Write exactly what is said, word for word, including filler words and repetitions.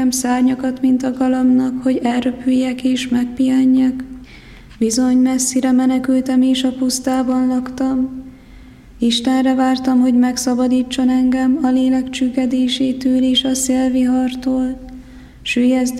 szárnyakat, mint a galamnak, hogy elröpüljek és megpihenjek. Bizony messzire menekültem és a pusztában laktam. Istenre vártam, hogy megszabadítson engem a lélek csüggedésétől és a szélvihartól. Süllyeszd